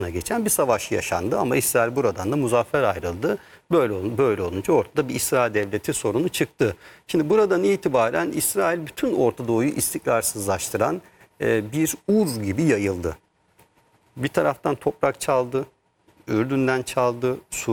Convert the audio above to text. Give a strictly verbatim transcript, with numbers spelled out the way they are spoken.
geçen bir savaş yaşandı ama İsrail buradan da muzaffer ayrıldı. Böyle böyle olunca ortada bir İsrail devleti sorunu çıktı. Şimdi buradan itibaren İsrail bütün Orta Doğu'yu istikrarsızlaştıran e, bir ur gibi yayıldı. Bir taraftan toprak çaldı, Ürdün'den çaldı, Suriye